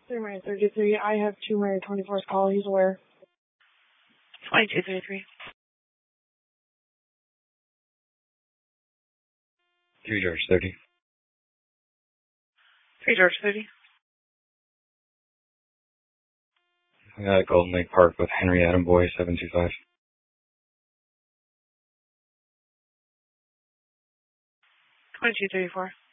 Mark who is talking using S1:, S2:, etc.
S1: 3-33. I have 224's call. He's aware.
S2: 2233.
S3: 3 George 30.
S2: 3 George 30.
S3: I got Golden Lake Park with Henry Adam Boy 725.
S2: 2234.